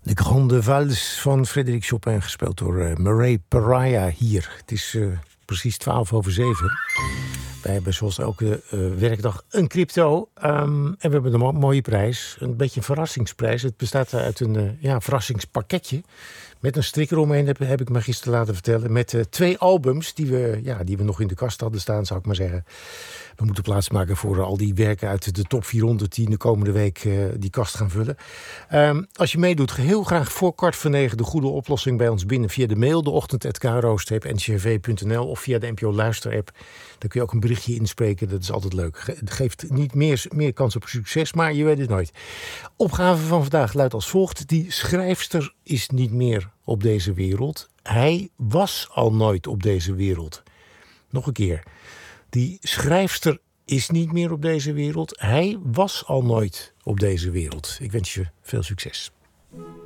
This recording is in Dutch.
De Grande Valse van Frédéric Chopin, gespeeld door Murray Pariah hier. Het is precies 7:12. Wij hebben zoals elke werkdag een crypto. En we hebben een mooie prijs. Een beetje een verrassingsprijs. Het bestaat uit een verrassingspakketje. Met een strik eromheen, heb ik me gisteren laten vertellen. Met 2 albums die we nog in de kast hadden staan, zou ik maar zeggen. We moeten plaatsmaken voor al die werken uit de top 400... die in de komende week die kast gaan vullen. Als je meedoet, heel graag voor 8:45 de goede oplossing bij ons binnen... via de mail, deochtend@kro-ncrv.nl of via de NPO Luister-app. Daar kun je ook een berichtje inspreken, dat is altijd leuk. Het geeft niet meer kans op succes, maar je weet het nooit. Opgave van vandaag luidt als volgt. Die schrijfster is niet meer op deze wereld. Hij was al nooit op deze wereld. Nog een keer. Die schrijfster is niet meer op deze wereld. Hij was al nooit op deze wereld. Ik wens je veel succes.